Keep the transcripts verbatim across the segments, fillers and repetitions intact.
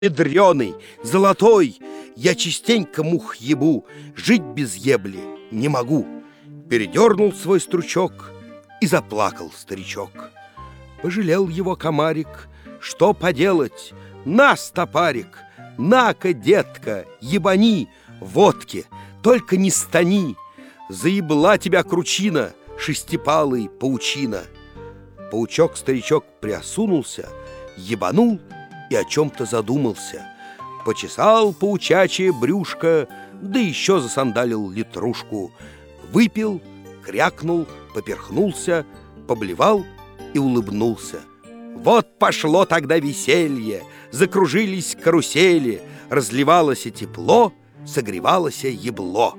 Ядреный, золотой, я частенько мух ебу, жить без ебли не могу. Передернул свой стручок, и заплакал старичок. Пожалел его комарик, что поделать, на, стопарик, на-ка, детка, ебани водки, только не стани, заебла тебя кручина, шестипалый паучина. Паучок-старичок приосунулся, ебанул и о чем-то задумался. Почесал паучачье брюшко, да еще засандалил литрушку. Выпил, крякнул, поперхнулся, поблевал и улыбнулся. Вот пошло тогда веселье, закружились карусели, разливалось тепло, согревалось ебло.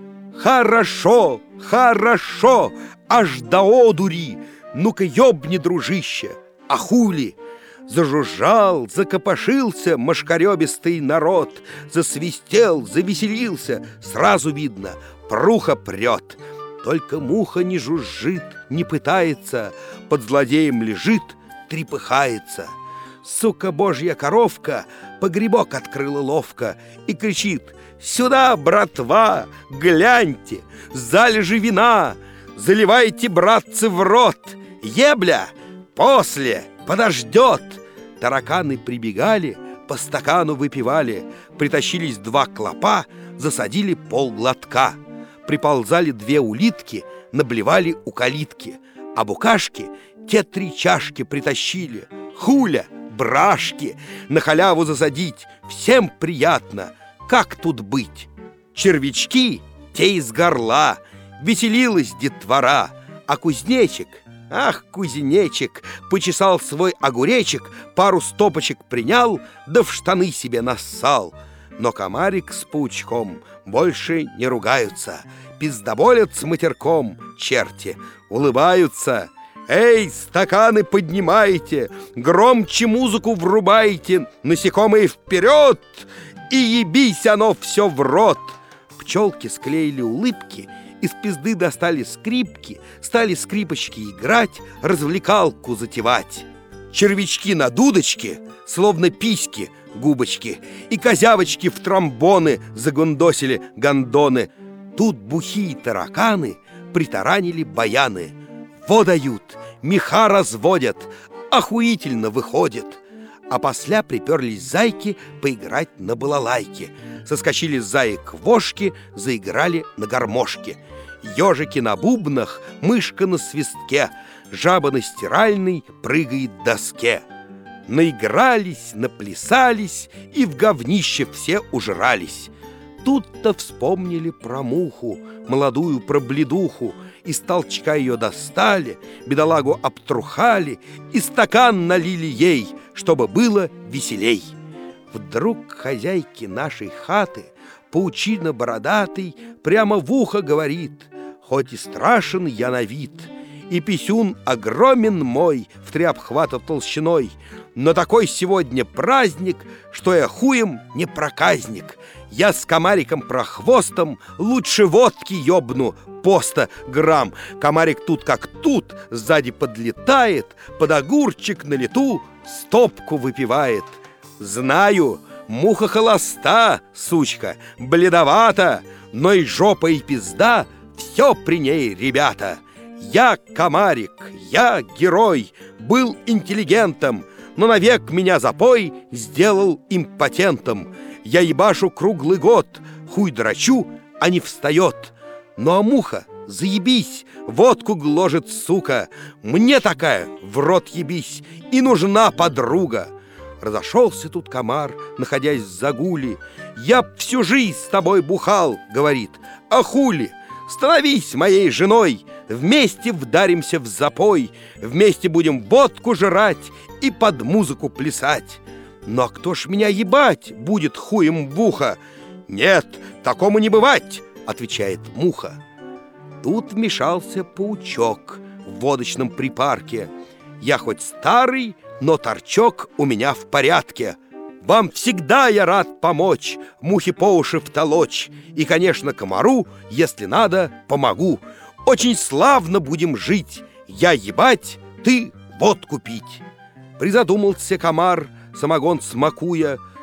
Хорошо, хорошо, аж до одури, ну-ка ёбни, дружище, а хули? Зажужжал, закопошился мошкаребистый народ, засвистел, завеселился, сразу видно, пруха прет. Только муха не жужжит, не пытается, под злодеем лежит, трепыхается. Сука божья коровка погребок открыла ловко и кричит: «Сюда, братва, гляньте, залежи вина, заливайте, братцы, в рот, ебля после подождет». Тараканы прибегали, по стакану выпивали, притащились два клопа, засадили полглотка. Приползали две улитки, наблевали у калитки, а букашки те три чашки притащили. Хуля, брашки, на халяву засадить, всем приятно. Как тут быть? Червячки те из горла, веселилась детвора, а кузнечик, ах, кузнечик, почесал свой огуречек, пару стопочек принял, да в штаны себе нассал. Но комарик с паучком больше не ругаются, пиздоболят с матерком, черти, улыбаются. Эй, стаканы поднимайте, громче музыку врубайте, насекомые вперед, и ебись оно все в рот. Пчелки склеили улыбки, из пизды достали скрипки, стали скрипочки играть, развлекалку затевать. Червячки на дудочке, словно письки, губочки, и козявочки в тромбоны загундосили гондоны. Тут бухие тараканы притаранили баяны. Во дают, меха разводят, охуительно выходит. А после приперлись зайки поиграть на балалайке. Соскочили зайи к вошке, заиграли на гармошке. Ежики на бубнах, мышка на свистке, жаба на стиральной прыгает доске. Наигрались, наплясались и в говнище все ужрались. Тут-то вспомнили про муху, молодую про бледуху, из толчка ее достали, бедолагу обтрухали и стакан налили ей, чтобы было веселей. Вдруг хозяйки нашей хаты паучина бородатый прямо в ухо говорит: хоть и страшен я на вид, и писюн огромен мой в три обхвата толщиной, но такой сегодня праздник, что я хуем не проказник. Я с комариком-прохвостом лучше водки ёбну поста грамм. Комарик тут как тут, сзади подлетает, под огурчик на лету стопку выпивает. Знаю, муха холоста, сучка, бледовата, но и жопа, и пизда — все при ней, ребята. Я комарик, я герой, был интеллигентом, но навек меня запой сделал импотентом. Я ебашу круглый год, хуй драчу, а не встает. Ну а муха, заебись, водку гложет, сука. Мне такая, в рот ебись, и нужна подруга. Разошелся тут комар, находясь в загуле. Я всю жизнь с тобой бухал, говорит, а хули? Становись моей женой, вместе вдаримся в запой, вместе будем водку жрать и под музыку плясать. Но кто ж меня ебать будет хуем в ухо? Нет, такому не бывать, отвечает муха. Тут вмешался паучок в водочном припарке. Я хоть старый, но торчок у меня в порядке. Вам всегда я рад помочь, мухи по уши втолочь. И, конечно, комару, если надо, помогу. Очень славно будем жить. Я ебать, ты водку пить. Призадумался комар, самогон смакуя,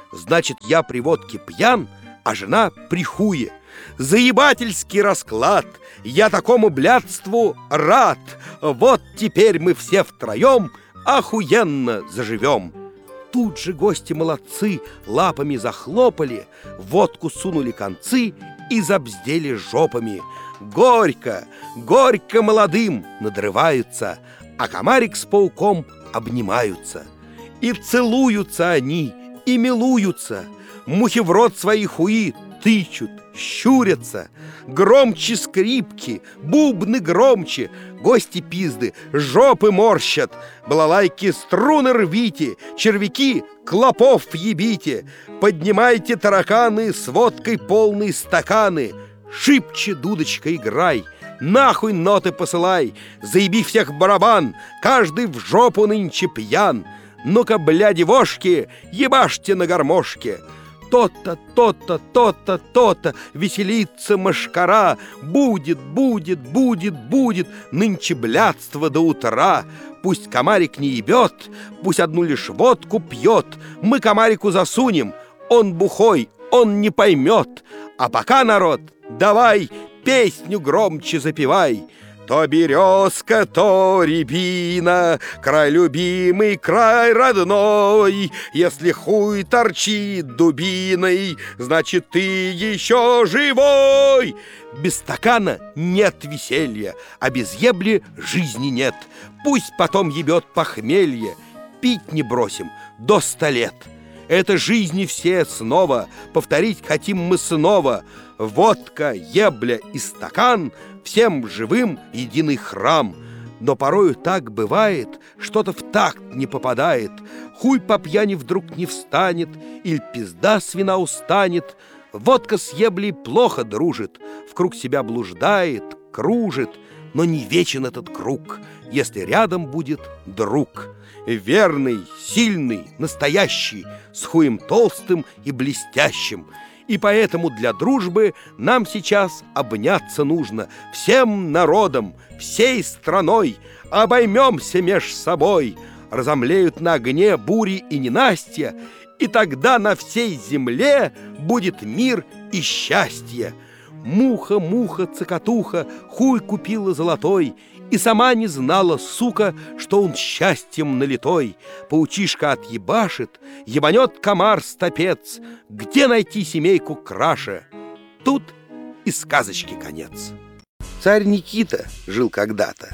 значит, я при водке пьян, а жена при хуе. Заебательский расклад, я такому блядству рад. Вот теперь мы все втроем охуенно заживем. Тут же гости молодцы лапами захлопали, водку сунули концы и забздели жопами. Горько, горько молодым надрываются, а комарик с пауком обнимаются. И целуются они, и милуются, мухи в рот свои хуи тычут, щурятся. Громче скрипки, бубны громче, гости пизды жопы морщат. Балалайки струны рвите, червяки клопов ебите. Поднимайте тараканы с водкой полные стаканы. Шибче, дудочка, играй, нахуй ноты посылай. Заеби всех барабан, каждый в жопу нынче пьян. Ну-ка, бля-девошки, ебашьте на гармошке. То-то, то-то, то-то, то-то веселится мошкара. Будет, будет, будет, будет нынче блядство до утра. Пусть комарик не ебет, пусть одну лишь водку пьет. Мы комарику засунем, он бухой, он не поймет. А пока, народ, давай песню громче запевай. То березка, то рябина, край любимый, край родной. Если хуй торчит дубиной, значит, ты еще живой. Без стакана нет веселья, а без ебли жизни нет. Пусть потом ебет похмелье, пить не бросим до ста лет. Это жизни все снова, повторить хотим мы снова. Водка, ебля и стакан — всем живым единый храм. Но порою так бывает, что-то в такт не попадает. Хуй по пьяни вдруг не встанет, или пизда с вина устанет. Водка с еблей плохо дружит, в круг себя блуждает, кружит. Но не вечен этот круг, если рядом будет друг. Верный, сильный, настоящий, с хуем толстым и блестящим. И поэтому для дружбы нам сейчас обняться нужно всем народом, всей страной. Обоймемся меж собой, разомлеют на огне бури и ненастья, и тогда на всей земле будет мир и счастье. Муха, муха, цокотуха, хуй купила золотой, и сама не знала, сука, что он счастьем налитой. Паучишка отъебашит, ебанет комар-стопец. Где найти семейку краше? Тут и сказочки конец. Царь Никита жил когда-то.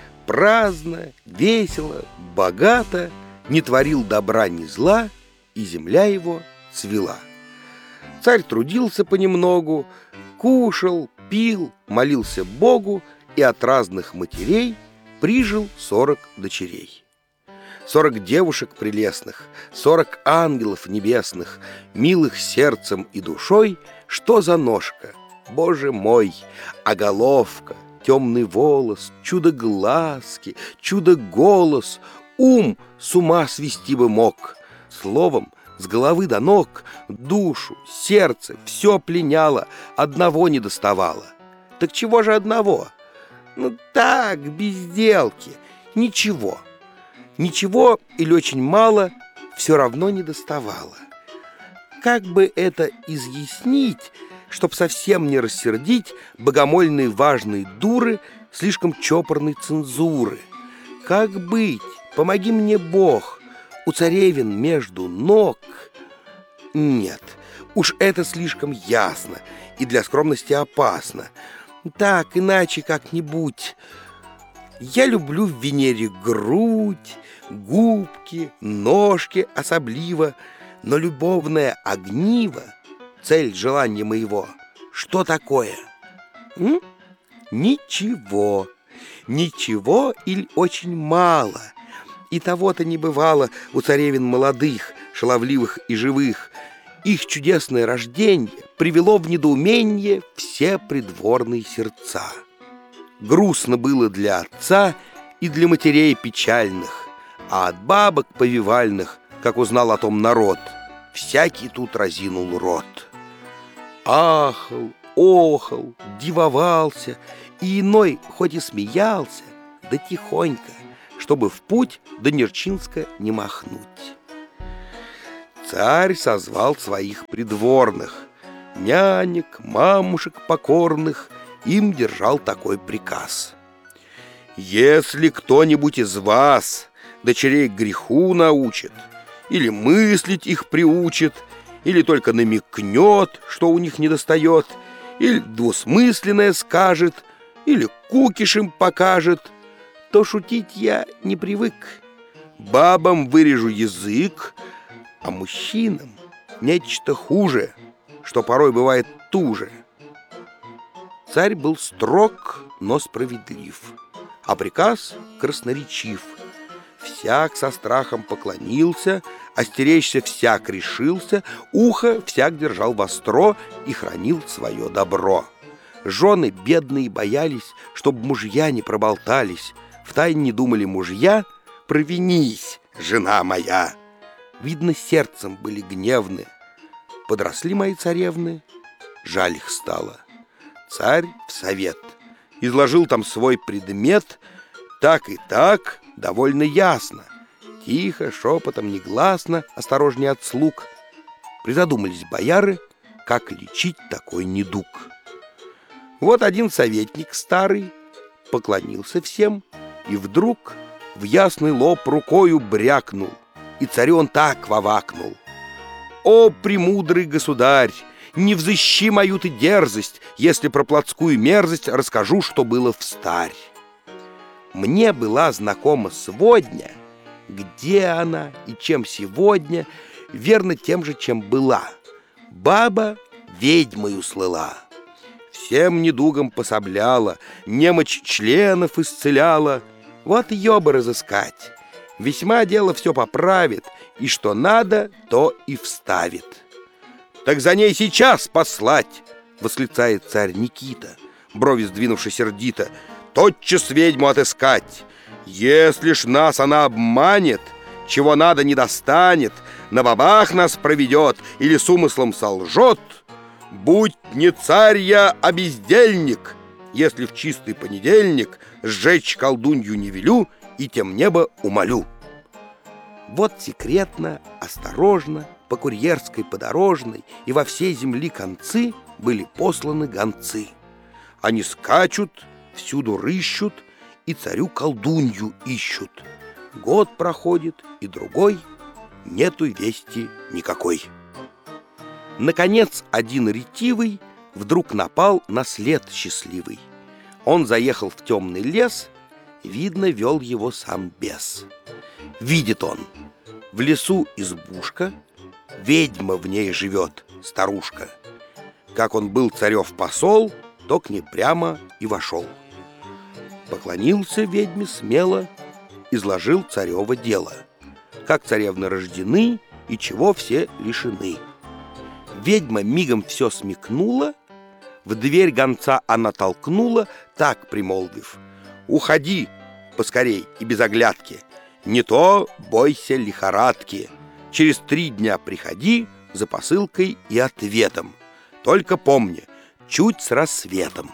Праздно, весело, богато, не творил добра ни зла, и земля его цвела. Царь трудился понемногу, кушал, пил, молился Богу, и от разных матерей прижил сорок дочерей. Сорок девушек прелестных, сорок ангелов небесных, милых сердцем и душой. Что за ножка, Боже мой, а головка, темный волос, чудо-глазки, чудо-голос, ум с ума свести бы мог. Словом, с головы до ног, душу, сердце все пленяло, одного не доставало. Так чего же одного? Ну так, безделки, ничего. Ничего или очень мало все равно не доставало. Как бы это изъяснить, чтоб совсем не рассердить богомольные важные дуры слишком чопорной цензуры? Как быть? Помоги мне, Бог, у царевин между ног. Нет, уж это слишком ясно и для скромности опасно. Так, иначе как-нибудь. Я люблю в Венере грудь, губки, ножки особливо, но любовное огниво, цель желания моего, что такое? М? Ничего, ничего или очень мало. И того-то не бывало у царевин молодых, шаловливых и живых. Их чудесное рождение привело в недоумение все придворные сердца. Грустно было для отца и для матерей печальных, а от бабок повивальных, как узнал о том народ, всякий тут разинул рот. Ахал, охал, дивовался, и иной хоть и смеялся, да тихонько, чтобы в путь до Нерчинска не махнуть. Царь созвал своих придворных, нянек, мамушек покорных, им держал такой приказ: если кто-нибудь из вас дочерей к греху научит, или мыслить их приучит, или только намекнет, что у них недостает, или двусмысленное скажет, или кукиш им покажет, то шутить я не привык. Бабам вырежу язык, а мужчинам нечто хуже, что порой бывает туже. Царь был строг, но справедлив, а приказ красноречив. Всяк со страхом поклонился, остеречься всяк решился, ухо всяк держал востро и хранил свое добро. Жены бедные боялись, чтоб мужья не проболтались, втайне думали мужья: провинись, жена моя. Видно, сердцем были гневны. Подросли мои царевны, жаль их стало. Царь в совет изложил там свой предмет, так и так, довольно ясно. Тихо, шепотом, негласно, осторожнее от слуг. Призадумались бояры, как лечить такой недуг. Вот один советник старый поклонился всем и вдруг в ясный лоб рукою брякнул, и царю он так вовакнул: «О, премудрый государь, не взыщи мою ты дерзость, если про плотскую мерзость расскажу, что было встарь. Мне была знакома сводня, где она и чем сегодня, верно тем же, чем была. Баба ведьмою слыла, всем недугам пособляла, немочь членов исцеляла. Вот ее бы разыскать, весьма дело все поправит, и что надо, то и вставит». «Так за ней сейчас послать!» — восклицает царь Никита, брови сдвинувши сердито. «Тотчас ведьму отыскать! Если ж нас она обманет, чего надо не достанет, на бабах нас проведет или с умыслом солжет, будь не царь я, а бездельник, если в чистый понедельник сжечь колдунью не велю и тем небо умолю». Вот секретно, осторожно, по курьерской подорожной и во всей земли концы были посланы гонцы. Они скачут, всюду рыщут и царю колдунью ищут. Год проходит и другой, нету вести никакой. Наконец один ретивый вдруг напал на след счастливый. Он заехал в темный лес, видно, вел его сам бес. Видит он, в лесу избушка, ведьма в ней живет, старушка. Как он был царев посол, то к ней прямо и вошел. Поклонился ведьме смело, изложил царево дело, как царевны рождены и чего все лишены. Ведьма мигом все смекнула, в дверь гонца она толкнула, так примолвив: «Уходи поскорей и без оглядки, не то бойся лихорадки. Через три дня приходи за посылкой и ответом. Только помни, чуть с рассветом».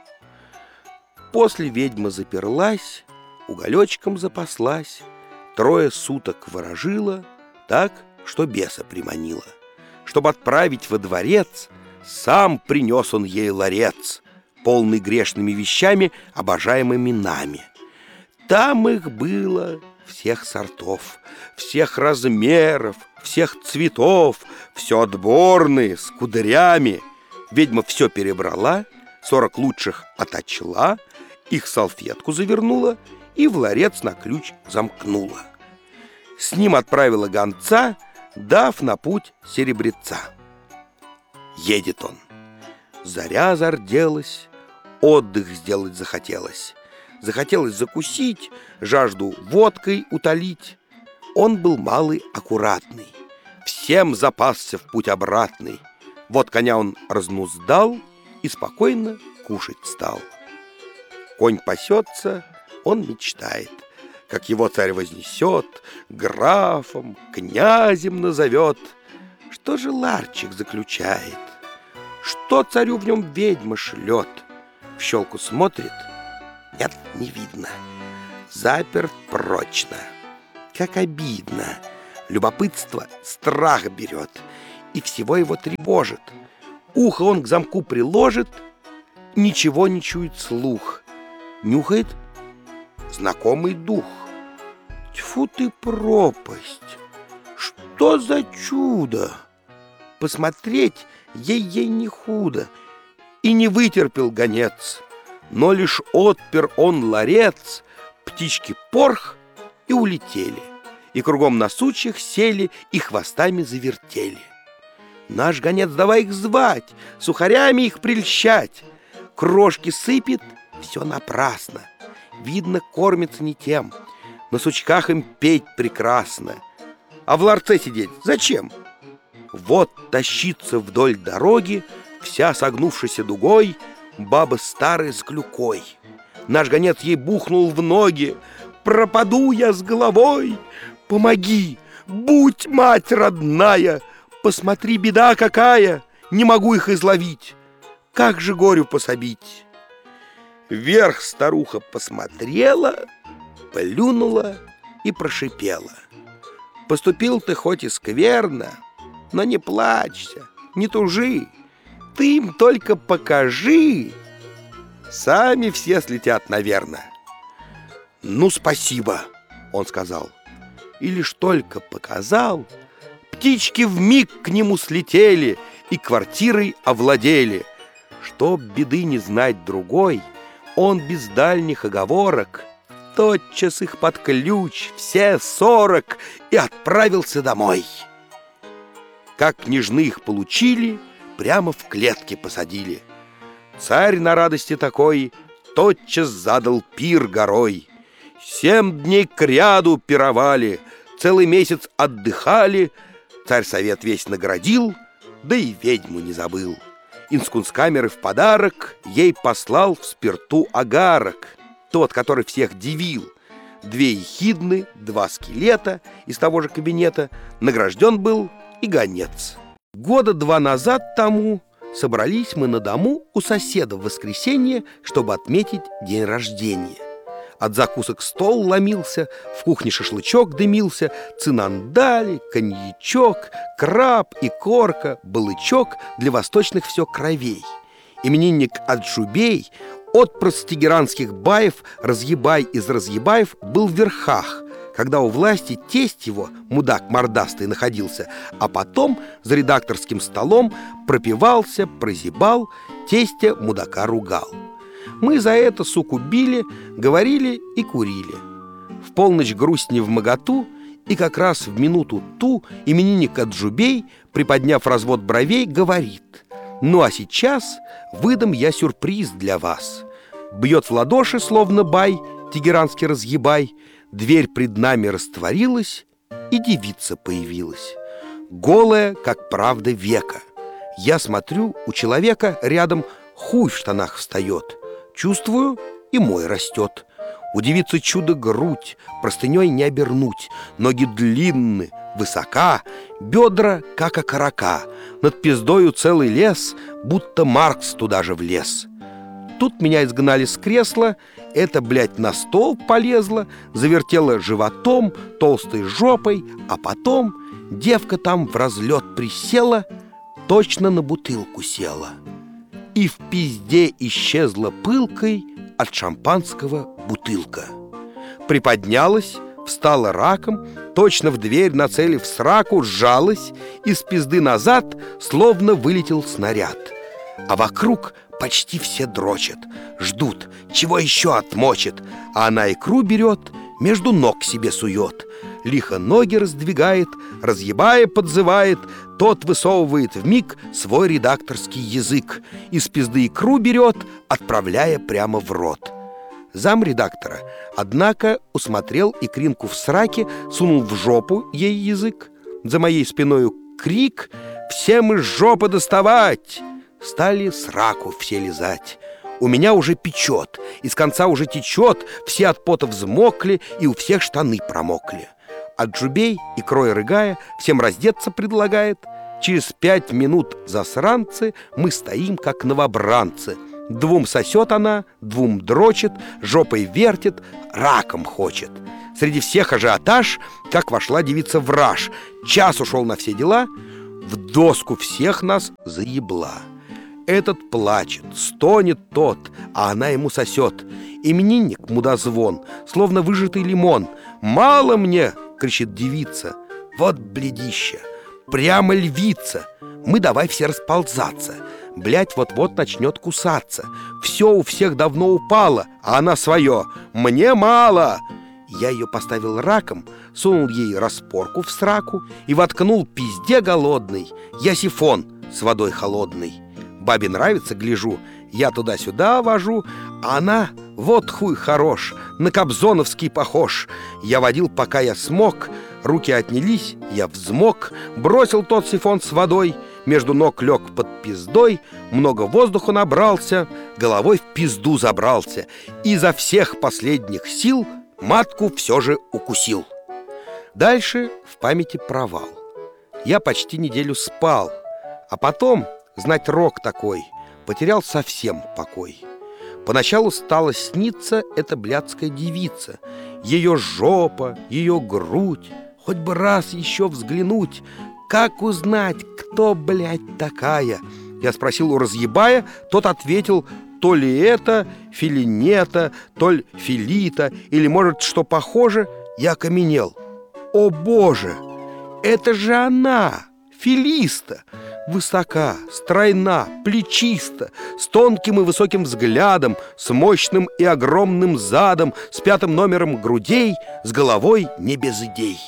После ведьма заперлась, уголечком запаслась, трое суток ворожила, так, что беса приманила. Чтоб отправить во дворец, сам принес он ей ларец, полный грешными вещами, обожаемыми нами. Там их было всех сортов, всех размеров, всех цветов, все отборные, с кудрями. Ведьма все перебрала, сорок лучших оточла, их салфетку завернула и в ларец на ключ замкнула. С ним отправила гонца, дав на путь серебреца. Едет он. Заря зарделась, отдых сделать захотелось. Захотелось закусить, жажду водкой утолить. Он был малый аккуратный, всем запасся в путь обратный. Вот коня он разнуздал и спокойно кушать стал. Конь пасется, он мечтает, как его царь вознесет, графом, князем назовет. Что же ларчик заключает? Что царю в нем ведьма шлет? В щелку смотрит, нет, не видно. Заперт прочно. Как обидно. Любопытство страх берет и всего его тревожит. Ухо он к замку приложит, ничего не чует слух. Нюхает знакомый дух. Тьфу ты, пропасть! Что за чудо! Посмотреть ей-ей не худо. И не вытерпел гонец, но лишь отпер он ларец, птички порх и улетели, и кругом на сучьях сели и хвостами завертели. Наш гонец давай их звать, сухарями их прельщать. Крошки сыпет, все напрасно. Видно, кормится не тем. На сучках им петь прекрасно. А в ларце сидеть зачем? Вот тащится вдоль дороги, вся согнувшаяся дугой, баба старая с клюкой. Наш гонец ей бухнул в ноги: пропаду я с головой, помоги, будь мать родная, посмотри, беда какая, не могу их изловить, как же горю пособить. Вверх старуха посмотрела, плюнула и прошипела: поступил ты хоть и скверно, но не плачься, не тужи, ты им только покажи, сами все слетят, наверное. Ну, спасибо, он сказал, и лишь только показал, птички вмиг к нему слетели и квартирой овладели. Чтоб беды не знать другой, он без дальних оговорок тотчас их под ключ, все сорок, и отправился домой. Как княжны их получили, прямо в клетке посадили. Царь на радости такой тотчас задал пир горой. Семь дней кряду пировали, целый месяц отдыхали. Царь совет весь наградил, да и ведьму не забыл. Из кунсткамеры в подарок ей послал в спирту агарок, тот, который всех дивил. Две ехидны, два скелета из того же кабинета, награжден был и гонец. Года два назад тому собрались мы на дому у соседа в воскресенье, чтобы отметить день рождения. От закусок стол ломился, в кухне шашлычок дымился, цинандали, коньячок, краб и корка, балычок, для восточных все кровей. Именинник Аджубей, отпрыск тегеранских баев, разъебай из разъебаев, был в верхах, когда у власти тесть его, мудак мордастый, находился, а потом за редакторским столом пропивался, прозябал, тестя мудака ругал. Мы за это, суку, били, говорили и курили. В полночь грусть невмоготу, и как раз в минуту ту именинник Аджубей, приподняв развод бровей, говорит: ну а сейчас выдам я сюрприз для вас. Бьет в ладоши, словно бай, тегеранский разъебай, дверь пред нами растворилась, и девица появилась, голая, как правда века. Я смотрю, у человека рядом хуй в штанах встает. Чувствую, и мой растет. У девицы чудо грудь, простыней не обернуть, ноги длинны, высока, бедра, как окорока, над пиздою целый лес, будто Маркс туда же влез. Тут меня изгнали с кресла, эта, блядь, на стол полезла, завертела животом, толстой жопой, а потом девка там в разлет присела, точно на бутылку села. И в пизде исчезла пылкой от шампанского бутылка. Приподнялась, встала раком, точно в дверь, нацелив сраку, сжалась, из пизды назад словно вылетел снаряд. А вокруг почти все дрочат, ждут, чего еще отмочит, а она икру берет, между ног себе сует, лихо ноги раздвигает, разъебая подзывает, тот высовывает вмиг свой редакторский язык, из пизды икру берет, отправляя прямо в рот. Зам редактора, однако, усмотрел икринку в сраке, сунул в жопу ей язык. За моей спиною крик: «Всем из жопы доставать!» Стали сраку все лизать. У меня уже печет, из конца уже течет, все от пота взмокли и у всех штаны промокли. Аджубей, икрой рыгая, всем раздеться предлагает. Через пять минут засранцы мы стоим, как новобранцы. Двум сосет она, двум дрочит, жопой вертит, раком хочет. Среди всех ажиотаж, как вошла девица в раж. Час ушел на все дела, в доску всех нас заебла. Этот плачет, стонет тот, а она ему сосет. Именинник мудозвон, словно выжатый лимон. «Мало мне!» — кричит девица. «Вот бледища! Прямо львица! Мы давай все расползаться! Блядь, вот-вот начнет кусаться! Все у всех давно упало, а она свое! Мне мало!» Я ее поставил раком, сунул ей распорку в сраку и воткнул пизде голодный я сифон с водой холодной. Бабе нравится, гляжу, я туда-сюда вожу, а она, вот хуй хорош, на кобзоновский похож. Я водил, пока я смог, руки отнялись, я взмок, бросил тот сифон с водой, между ног лег под пиздой, много воздуха набрался, головой в пизду забрался, и изо всех последних сил матку все же укусил. Дальше в памяти провал. Я почти неделю спал, а потом, знать рок такой, потерял совсем покой. Поначалу стала сниться эта блядская девица. Ее жопа, ее грудь, хоть бы раз еще взглянуть. Как узнать, кто, блядь, такая? Я спросил у разъебая, тот ответил: то ли это филинета, то ли филита, или, может, что похоже. Я окаменел. О, Боже! Это же она, Филиста! Высока, стройна, плечиста, с тонким и высоким взглядом, с мощным и огромным задом, с пятым номером грудей, с головой не без идей.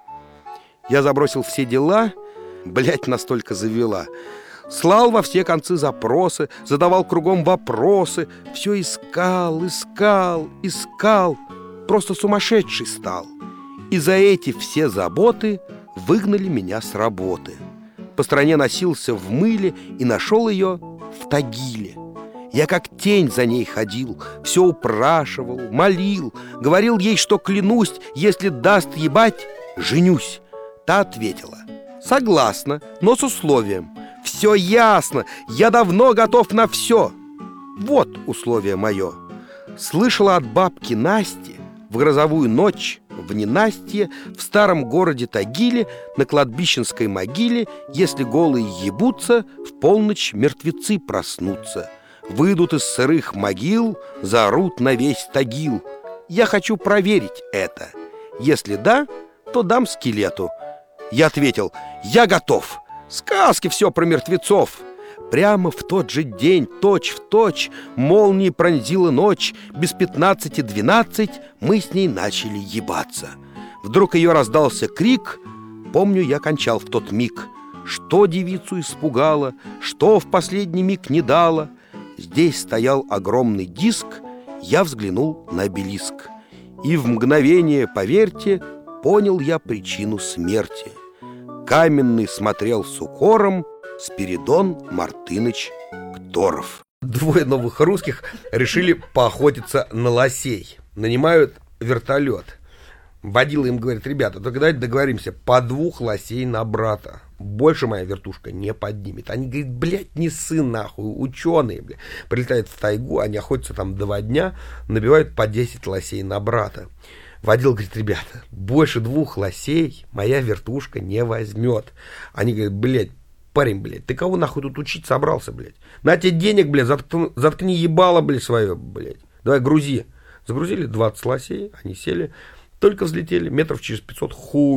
Я забросил все дела, блядь, настолько завела. Слал во все концы запросы, задавал кругом вопросы, все искал, искал, искал, просто сумасшедший стал. И за эти все заботы выгнали меня с работы. По стране носился в мыле и нашел ее в Тагиле. Я как тень за ней ходил, все упрашивал, молил, говорил ей, что клянусь, если даст ебать, женюсь. Та ответила: согласна, но с условием. Все ясно, я давно готов на все. Вот условие мое. Слышала от бабки Насти в грозовую ночь, в ненастье, в старом городе Тагиле, на кладбищенской могиле, если голые ебутся, в полночь мертвецы проснутся. Выйдут из сырых могил, заорут на весь Тагил. Я хочу проверить это. Если да, то дам скелету. Я ответил: я готов. Сказки все про мертвецов. Прямо в тот же день, точь в точь, молнией пронзила ночь. Без пятнадцати двенадцать мы с ней начали ебаться. Вдруг ее раздался крик. Помню, я кончал в тот миг. Что девицу испугало, что в последний миг не дало. Здесь стоял огромный диск. Я взглянул на обелиск. И в мгновение, поверьте, понял я причину смерти. Каменный смотрел с укором Спиридон Мартыныч Кторов. Двое новых русских решили поохотиться на лосей. Нанимают вертолет. Водила им говорит: ребята, только давайте договоримся, по двух лосей на брата. Больше моя вертушка не поднимет. Они говорят: блядь, не ссы нахуй, ученые, блядь. Прилетают в тайгу, они охотятся там два дня, набивают по десять лосей на брата. Водил говорит: ребята, больше двух лосей моя вертушка не возьмет. Они говорят: блядь, парень, блядь, ты кого нахуй тут учить собрался, блядь? На тебе денег, блядь, заткни, заткни ебало, блядь, свое, блядь. Давай грузи. Загрузили двадцать лосей, они сели, только взлетели, метров через пятьсот,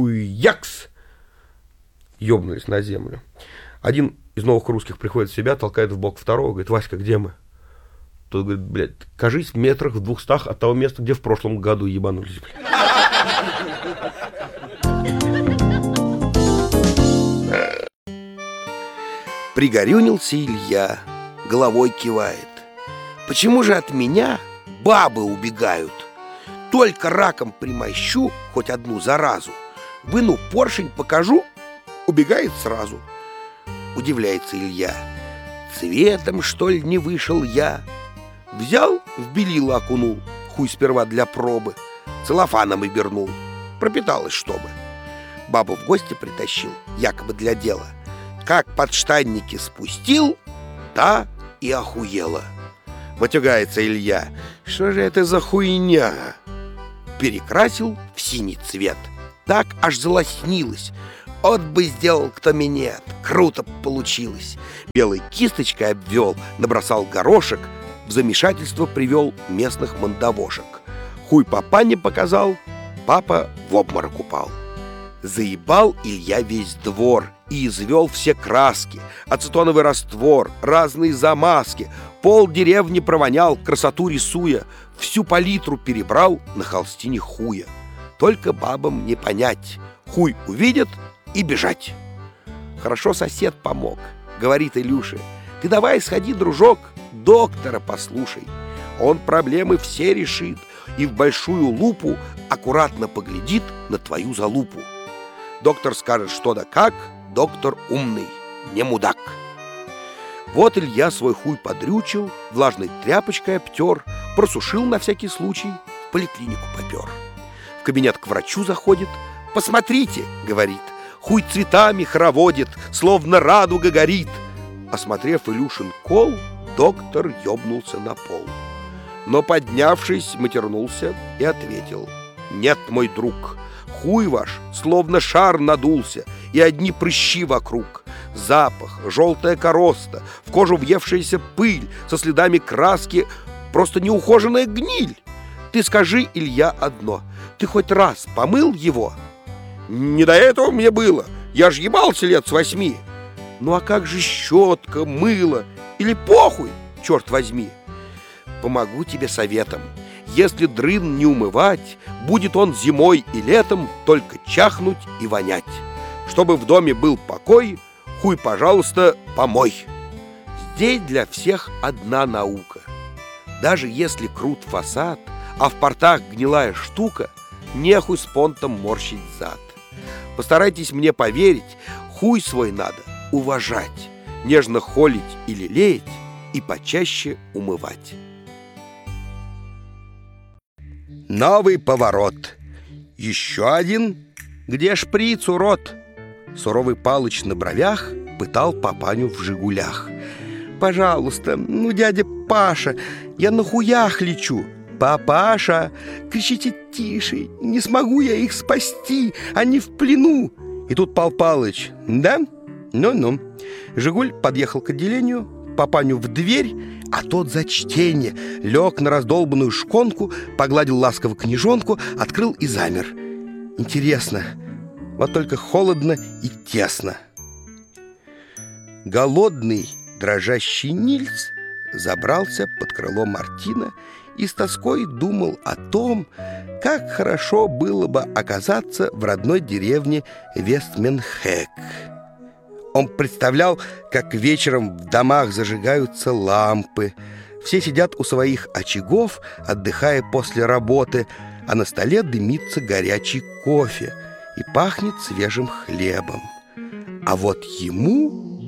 хуякс, ёбнулись на землю. Один из новых русских приходит в себя, толкает в бок второго, говорит: Васька, где мы? Тот говорит: блядь, кажись, в метрах в двухстах от того места, где в прошлом году ебанулись, блядь. Пригорюнился Илья, головой кивает. Почему же от меня бабы убегают? Только раком примощу хоть одну заразу, выну поршень, покажу, убегает сразу. Удивляется Илья: цветом, что ли, не вышел я? Взял, в белило окунул, хуй сперва для пробы, целлофаном обернул, пропиталась чтобы. Бабу в гости притащил, якобы для дела. Как подштанники спустил, та и охуела. Матюгается Илья. Что же это за хуйня? Перекрасил в синий цвет. Так аж залоснилось. От бы сделал кто минет. Круто получилось. Белой кисточкой обвел, набросал горошек. В замешательство привел местных мандавошек. Хуй папане показал, папа в обморок упал. Заебал Илья весь двор и извел все краски, ацетоновый раствор, разные замазки. Пол деревни провонял, красоту рисуя, всю палитру перебрал на холстине хуя. Только бабам не понять, хуй увидят и бежать. Хорошо сосед помог, говорит Илюше: ты давай сходи, дружок, доктора послушай. Он проблемы все решит и в большую лупу аккуратно поглядит на твою залупу. Доктор скажет, что да как, доктор умный, не мудак. Вот Илья свой хуй подрючил, влажной тряпочкой обтер, просушил на всякий случай, в поликлинику попер. В кабинет к врачу заходит. «Посмотрите», — говорит, — «хуй цветами хороводит, словно радуга горит». Осмотрев Илюшин кол, доктор ёбнулся на пол. Но, поднявшись, матернулся и ответил: «Нет, мой друг, хуй ваш словно шар надулся, и одни прыщи вокруг. Запах, желтая короста, в кожу въевшаяся пыль, со следами краски, просто неухоженная гниль. Ты скажи, Илья, одно: ты хоть раз помыл его?» «Не до этого мне было, я ж ебался лет с восьми». «Ну а как же щетка, мыло? Или похуй, черт возьми?» «Помогу тебе советом. Если дрын не умывать, будет он зимой и летом только чахнуть и вонять. Чтобы в доме был покой, хуй, пожалуйста, помой». Здесь для всех одна наука. Даже если крут фасад, а в портах гнилая штука, нехуй с понтом морщить зад. Постарайтесь мне поверить, хуй свой надо уважать, нежно холить и лелеять, и почаще умывать. Новый поворот. Еще один. Где шприц, урод? Суровый Палыч на бровях пытал папаню в «Жигулях». «Пожалуйста, ну, дядя Паша, я на хуях лечу». «Папаша, кричите тише, не смогу я их спасти, они в плену». И тут Пал Палыч: «Да? Ну-ну». «Жигуль» подъехал к отделению, папаню в дверь, а тот за чтение лег на раздолбанную шконку, погладил ласково книжонку, открыл и замер. Интересно, вот только холодно и тесно. Голодный, дрожащий Нильс забрался под крыло Мартина и с тоской думал о том, как хорошо было бы оказаться в родной деревне Вестменхэк. Он представлял, как вечером в домах зажигаются лампы, все сидят у своих очагов, отдыхая после работы, а на столе дымится горячий кофе и пахнет свежим хлебом. А вот ему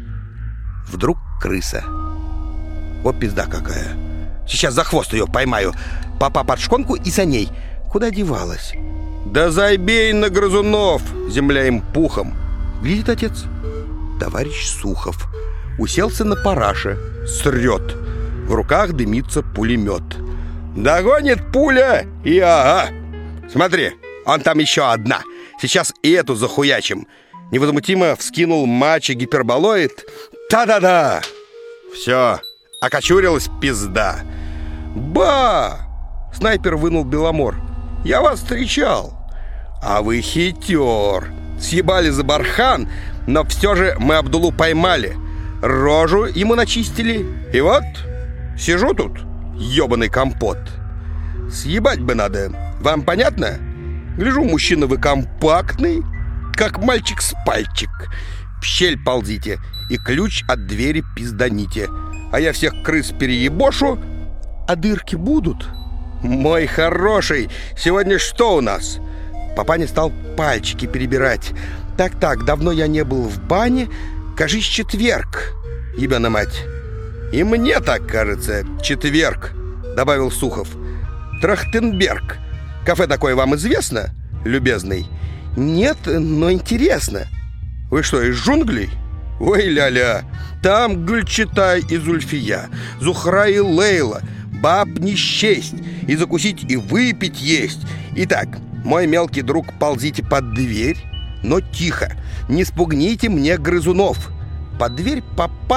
вдруг крыса. Вот пизда какая. Сейчас за хвост ее поймаю. Папа под шконку и за ней. Куда девалась? «Да забей на грызунов, земля им пухом!» Глядит отец. Товарищ Сухов уселся на параше, срет. В руках дымится пулемет. «Догонит пуля и ага! Смотри, он там еще одна. Сейчас и эту захуячим!» Невозмутимо вскинул мачо гиперболоид. «Та-да-да!» Все, окочурилась пизда. «Ба!» Снайпер вынул Беломор. «Я вас встречал!» «А вы хитер! Съебали за бархан, но все же мы Абдулу поймали. Рожу ему начистили. И вот, сижу тут, ебаный компот. Съебать бы надо, вам понятно? Гляжу, мужчина вы компактный, как мальчик с пальчик. В щель ползите и ключ от двери пизданите. А я всех крыс переебошу, а дырки будут. Мой хороший, сегодня что у нас?» Папаня стал пальчики перебирать. «Так-так, давно я не был в бане. Кажись, четверг, ебена мать». «И мне так кажется, четверг», — добавил Сухов. «Трахтенберг. Кафе такое вам известно, любезный?» «Нет, но интересно». «Вы что, из джунглей?» Ой, ля-ля, там Гюльчатай и Зульфия, Зухра и Лейла, баб не счесть, и закусить, и выпить есть. Итак, мой мелкий друг, ползите под дверь, но тихо, не спугните мне грызунов. Под дверь попал